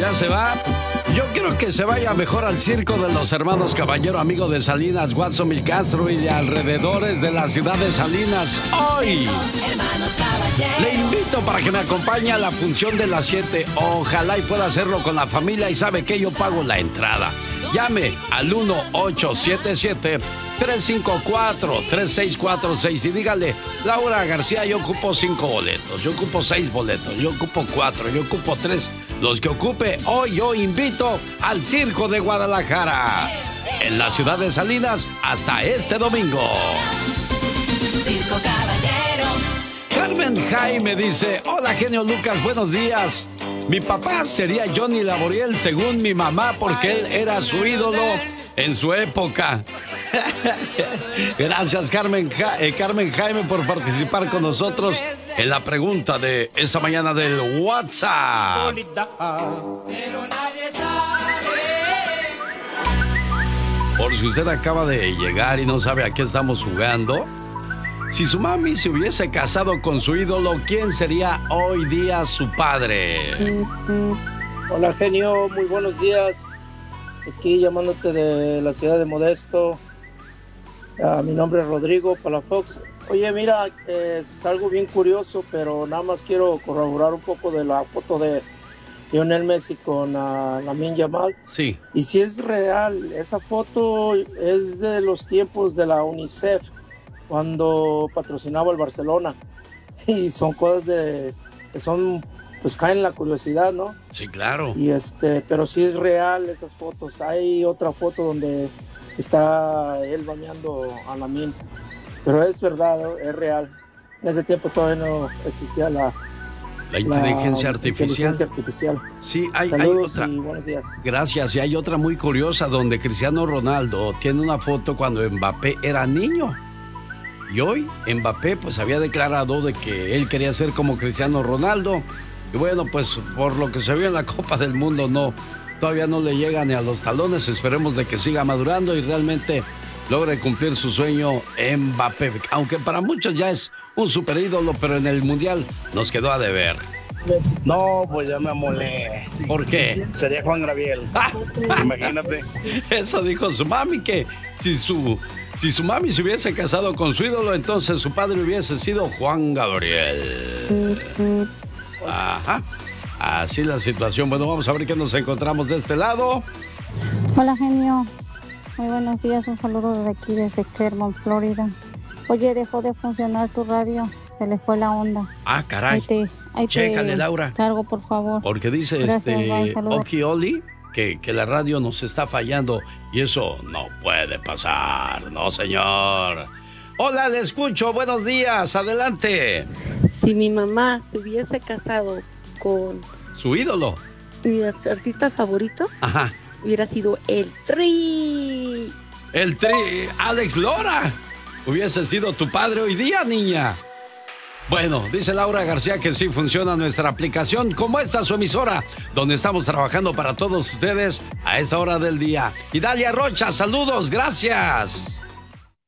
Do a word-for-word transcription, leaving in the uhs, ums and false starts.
ya se va. Yo quiero que se vaya mejor al circo de los hermanos Caballero, amigo de Salinas, Watson y Castro y de alrededores de la ciudad de Salinas. Hoy le invito para que me acompañe a la función de las siete. Ojalá y pueda hacerlo con la familia y sabe que yo pago la entrada. Llame al uno ocho siete siete, tres cinco cuatro, tres seis cuatro seis y dígale: Laura García, yo ocupo cinco boletos, yo ocupo seis boletos, yo ocupo cuatro, yo ocupo tres. Los que ocupe, hoy yo invito al Circo de Guadalajara, en la ciudad de Salinas, hasta este domingo. Circo Caballero. Carmen Jaime dice: hola, genio Lucas, buenos días. Mi papá sería Johnny Laboriel según mi mamá porque él era su ídolo en su época. Gracias, Carmen, ja eh, Carmen Jaime, por participar con nosotros en la pregunta de esta mañana del WhatsApp. Por si usted acaba de llegar y no sabe a qué estamos jugando, si su mami se hubiese casado con su ídolo, ¿quién sería hoy día su padre? Hola, genio, muy buenos días. Aquí llamándote de la ciudad de Modesto. Uh, mi nombre es Rodrigo Palafox. Oye, mira, es algo bien curioso, pero nada más quiero corroborar un poco de la foto de Lionel Messi con uh, Lamine Yamal. Sí. Y si es real, esa foto es de los tiempos de la UNICEF, cuando patrocinaba el Barcelona. Y son cosas de que son, pues caen en la curiosidad, ¿no? Sí, claro. Y este, pero sí es real esas fotos. Hay otra foto donde está él bañando a Lamine, pero es verdad, es real. En ese tiempo todavía no existía la La inteligencia la artificial. Inteligencia artificial. Sí, hay, hay Saludos otra. y buenos días. Gracias. Y hay otra muy curiosa donde Cristiano Ronaldo tiene una foto cuando Mbappé era niño. Y hoy Mbappé pues había declarado de que él quería ser como Cristiano Ronaldo. Y bueno, pues por lo que se vio en la Copa del Mundo, no, todavía no le llega ni a los talones. Esperemos de que siga madurando y realmente logre cumplir su sueño Mbappé. Aunque para muchos ya es un super ídolo, pero en el Mundial nos quedó a deber. No, pues ya me amolé. ¿Por qué? Sería Juan Gabriel. Imagínate. Eso dijo su mami, que si su, si su mami se hubiese casado con su ídolo, entonces su padre hubiese sido Juan Gabriel. Ajá. Así la situación. Bueno, vamos a ver qué nos encontramos de este lado. Hola, genio. Muy buenos días. Un saludo desde aquí, desde Clermont, Florida. Oye, dejó de funcionar tu radio. Se le fue la onda. Ah, caray. Ahí te, ahí Chécale, te Laura. cargo, por favor. Porque dice Gracias, este bye, saludos. Okioli que, que la radio nos está fallando y eso no puede pasar. No, señor. Hola, le escucho. Buenos días. Adelante. Si mi mamá se hubiese casado con Su ídolo. mi artista favorito, Ajá. hubiera sido el Tri. El Tri. Alex Lora. Hubiese sido tu padre hoy día, niña. Bueno, dice Laura García que sí funciona nuestra aplicación, como esta su emisora, donde estamos trabajando para todos ustedes a esta hora del día. Y Dalia Rocha, saludos, gracias.